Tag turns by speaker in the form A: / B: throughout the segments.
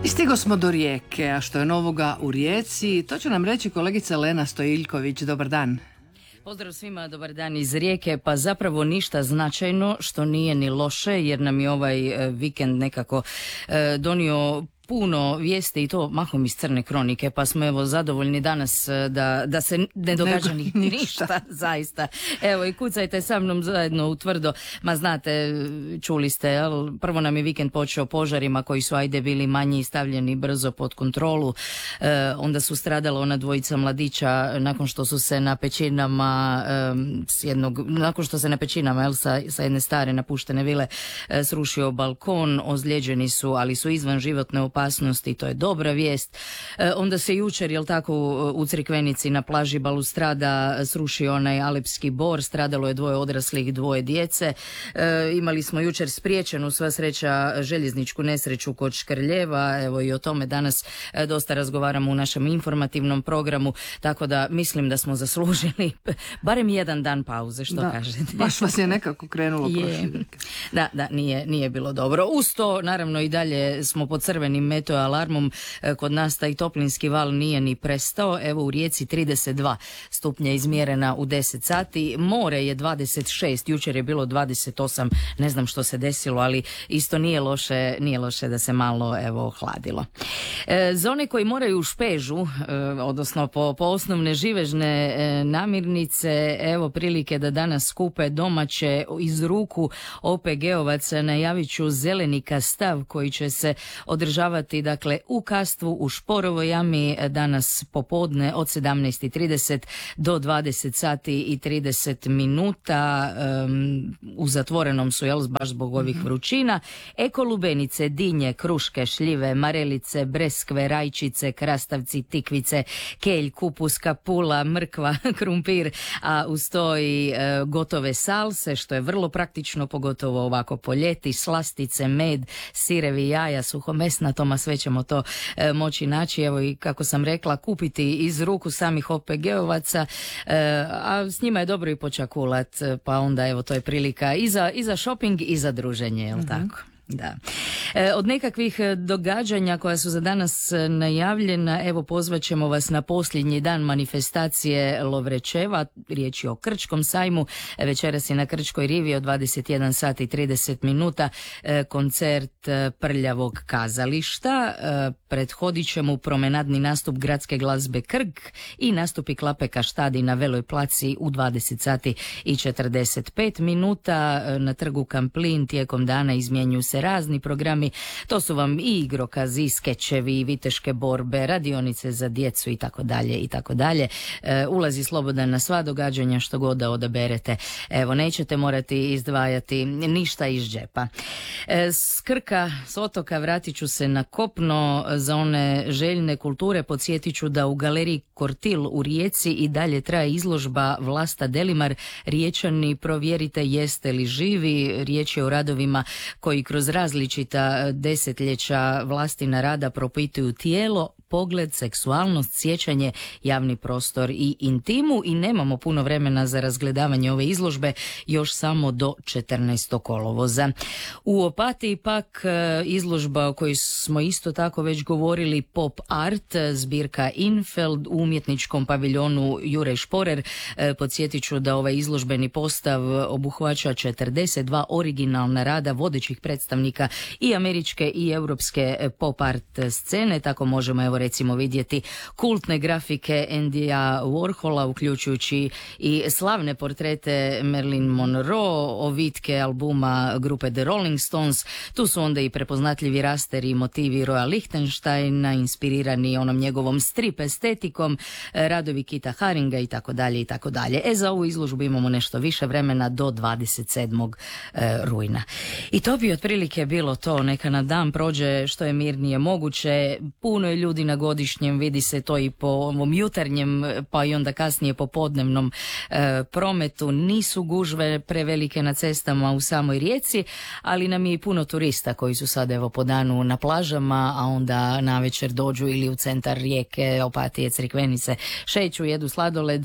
A: I stigo smo do Rijeke, a što je novoga u Rijeci, to će nam reći kolegica Lena Stojiljković. Dobar dan.
B: Pozdrav svima, dobar dan iz Rijeke. Pa zapravo ništa značajno, što nije ni loše, jer nam je ovaj vikend nekako donio puno vijesti i to mahom iz Crne kronike, pa smo evo zadovoljni danas da se ne događa ništa, zaista. Evo i kucajte sa mnom zajedno u tvrdo. Ma znate, čuli ste, jel? Prvo nam je vikend počeo požarima koji su ajde bili manji i stavljeni brzo pod kontrolu. Onda su stradala ona dvojica mladića nakon što su se na pećinama jel, sa jedne stare napuštene vile srušio balkon, ozlijeđeni su, ali su izvan životne opasnosti, to je dobra vijest. Onda se jučer, jel tako, u Crikvenici na plaži Balustrada srušio onaj alepski bor, stradalo je 2 odraslih, 2 djece. Imali smo jučer spriječenu, sva sreća, željezničku nesreću kod Škrljeva, evo i o tome danas dosta razgovaramo u našem informativnom programu, tako da mislim da smo zaslužili barem jedan dan pauze, što kažete?
A: Baš vas je nekako krenulo prošli.
B: Da, nije bilo dobro. Uz to, naravno, i dalje smo pod crvenim meteo alarmom. Kod nas taj toplinski val nije ni prestao. Evo u Rijeci 32 stupnja izmjerena u 10 sati. More je 26, jučer je bilo 28, ne znam što se desilo, ali isto nije loše da se malo evo hladilo. Za one koji moraju u špežu, odnosno po osnovne živežne namirnice, evo prilike da danas kupe domaće iz ruku OPG-ovaca. Najavit ću zeleni kastav koji će se održavati dakle u Kastvu u Šporovoj jami danas popodne od 17:30 do 20 sati i 30 minuta. U zatvorenom su, jel, baš zbog ovih vrućina. Eko lubenice, dinje, kruške, šljive, marelice, breskve, rajčice, krastavci, tikvice, kelj, kupus, kapula, mrkva, krumpir, a uz to i gotove salse, što je vrlo praktično, pogotovo ovako po ljeti, slastice, med, sirevi, jaja, suhomesna, sve ćemo to moći naći, evo i kako sam rekla, kupiti iz ruku samih OPG-ovaca, a s njima je dobro i počakulat, pa onda evo to je prilika i za shopping i za druženje, jel tako? Da. Od nekakvih događanja koja su za danas najavljena, evo pozvat ćemo vas na posljednji dan manifestacije Lovrečeva, riječ je o Krčkom sajmu, večeras je na Krčkoj rivi od 21 sati i 30 minuta koncert Prljavog kazališta, prethodit će mu promenadni nastup gradske glazbe Krk i nastupi Klape Kaštadi na Veloj placi u 20 sati i 45 minuta. Na trgu Kamplin tijekom dana izmjenjuju se razni programi, to su vam i igrokazi, i skečevi, i viteške borbe, radionice za djecu i tako dalje. Ulazi slobodan na sva događanja, što god da odaberete. Evo, nećete morati izdvajati ništa iz džepa. S Krka, s otoka vratit ću se na kopno. Za one željne kulture podsjetit ću da u galeriji Kortil u Rijeci i dalje traje izložba Vlasta Delimar. Riječani, provjerite jeste li živi. Riječ je o radovima koji kroz različita desetljeća Vlastina rada propituju tijelo, pogled, seksualnost, sjećanje, javni prostor i intimu, i nemamo puno vremena za razgledavanje ove izložbe, još samo do 14. kolovoza. U Opatiji pak izložba o kojoj smo isto tako već govorili, Pop Art, zbirka Infeld u umjetničkom paviljonu Juraj Šporer. Podsjetit ću da ovaj izložbeni postav obuhvaća 42 originalna rada vodećih predstavnika i američke i europske pop art scene. Tako možemo evo recimo vidjeti kultne grafike Andyja Warhola, uključujući i slavne portrete Marilyn Monroe, ovitke albuma grupe The Rolling Stones. Tu su onda i prepoznatljivi rasteri i motivi Roya Lichtensteina, inspirirani onom njegovom strip estetikom, radovi Kita Haringa i tako dalje. Za ovu izložbu imamo nešto više vremena do 27. rujna. I to bi otprilike bilo to. Neka na dan prođe što je mirnije moguće. Puno je ljudi na godišnjem, vidi se to i po ovom jutarnjem, pa i onda kasnije popodnevnom prometu. Nisu gužve prevelike na cestama u samoj Rijeci, ali nam je i puno turista koji su sad evo po danu na plažama, a onda navečer dođu ili u centar Rijeke, Opatije, Crikvenice, šeću, jedu sladoled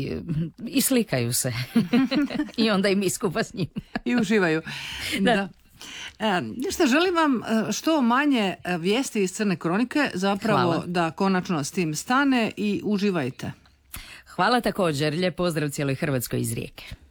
B: i slikaju se. I onda i mi skupa s njim.
A: I uživaju. Da. Ništa, želim vam što manje vijesti iz Crne kronike, zapravo
B: Hvala.
A: da konačno s tim stane i uživajte.
B: Hvala također, lijep pozdrav cijeloj Hrvatskoj iz Rijeke.